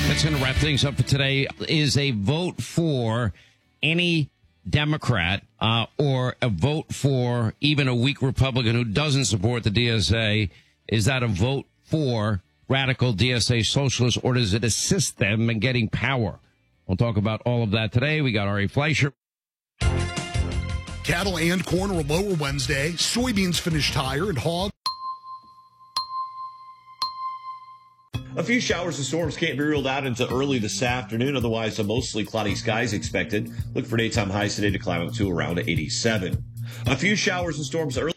That's going to wrap things up for today. Is a vote for any Democrat or a vote for even a weak Republican who doesn't support the DSA, is that a vote for radical DSA socialists, or does it assist them in getting power? We'll talk about all of that today. We got Ari Fleischer. Cattle and corn were lower Wednesday. Soybeans finished higher, and hog. A few showers and storms can't be ruled out until early this afternoon. Otherwise, mostly cloudy skies expected. Look for daytime highs today to climb up to around 87. A few showers and storms early.